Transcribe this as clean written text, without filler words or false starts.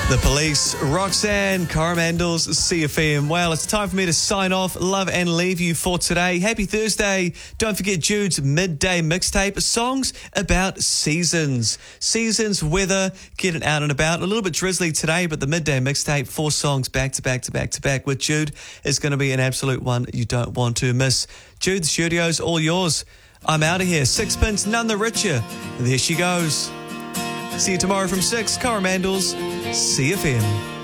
The Police, Roxanne, Coromandels, CFM. Well, it's time for me to sign off, love and leave you for today. Happy Thursday. Don't forget Jude's midday mixtape, songs about seasons. Seasons, weather, getting out and about. A little bit drizzly today, but the midday mixtape, 4 songs back to back to back to back with Jude is going to be an absolute one you don't want to miss. Jude, the studio's all yours. I'm out of here. Sixpence, none the richer. There she goes. See you tomorrow from 6, Coromandels, CFM.